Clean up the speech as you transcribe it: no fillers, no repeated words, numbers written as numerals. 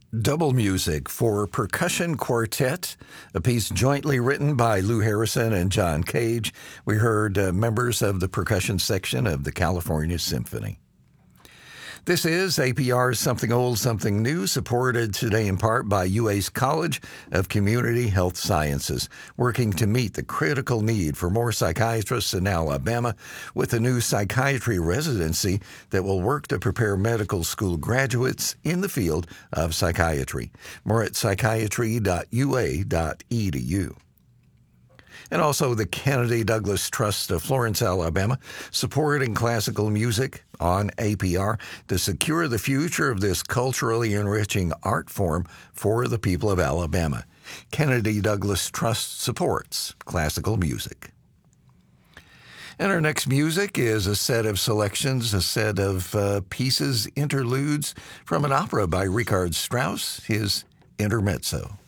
Double music for percussion quartet, a piece jointly written by Lou Harrison and John Cage. We heard members of the percussion section of the California Symphony. This is APR's Something Old, Something New, supported today in part by UA's College of Community Health Sciences, working to meet the critical need for more psychiatrists in Alabama with a new psychiatry residency that will work to prepare medical school graduates in the field of psychiatry. More at psychiatry.ua.edu. And also the Kennedy Douglas Trust of Florence, Alabama, supporting classical music on APR to secure the future of this culturally enriching art form for the people of Alabama. Kennedy Douglas Trust supports classical music. And our next music is a set of selections, a set of pieces, interludes from an opera by Richard Strauss, his Intermezzo.